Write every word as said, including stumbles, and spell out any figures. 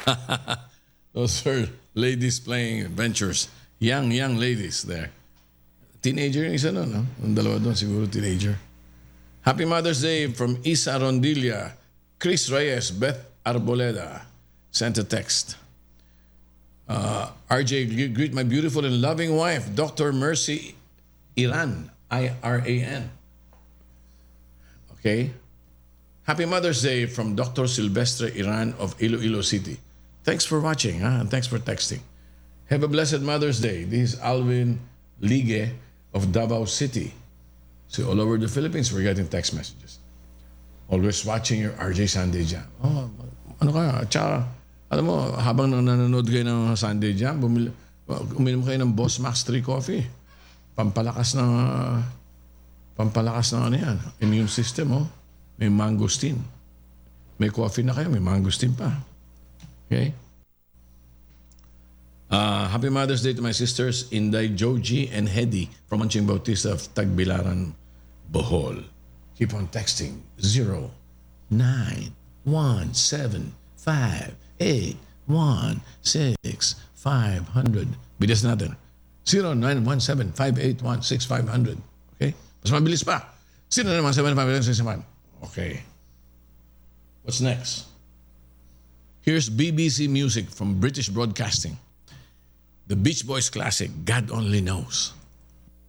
Those are ladies playing adventures. Young, young ladies there. Teenager yung isa nun, no? Ang dalawa doon, siguro teenager. Happy Mother's Day from Isa Rondilla. Chris Reyes, Beth Arboleda sent a text. Uh, R J, greet my beautiful and loving wife, Doctor Mercy Iran, I R A N. Okay. Happy Mother's Day from Doctor Silvestre Iran of Iloilo City. Thanks for watching, huh? And thanks for texting. Have a blessed Mother's Day. This is Alvin Ligue of Davao City. So all over the Philippines, we're getting text messages. Always watching your R J Sunday Jam. Oh, ano ka? Tsaka, alam mo, habang nanonood kayo ng Sunday Jam, bumili, uminom kayo ng Boss Max three Coffee. Pampalakas ng, uh, pampalakas ng ano yan, immune system, oh. May mangosteen. May coffee na kayo, may mangosteen pa. Okay? Uh, happy Mother's Day to my sisters, Inday, Joji, and Hedy from Anching Bautista of Tagbilaran, Bohol. Keep on texting. Zero, nine, one, seven, five, eight, one, six, five hundred. Bilis natin. Zero, nine, one, seven, five, eight, one, six, five hundred. Okay? Mas mabilis pa. Zero, nine, one, seven, five, eight, one, six, five. Okay. What's next? Here's B B C Music from British Broadcasting. The Beach Boys classic, God Only Knows.